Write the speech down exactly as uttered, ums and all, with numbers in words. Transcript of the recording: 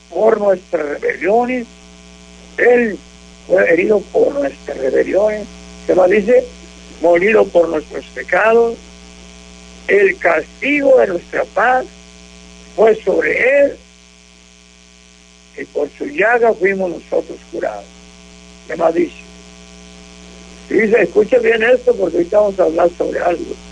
por nuestras rebeliones, Él fue herido por nuestras rebeliones, ¿qué más dice? Molido por nuestros pecados, el castigo de nuestra paz fue sobre Él, y por su llaga fuimos nosotros curados. ¿Qué más dice? Dice, escuche bien esto porque ahorita vamos a hablar sobre algo.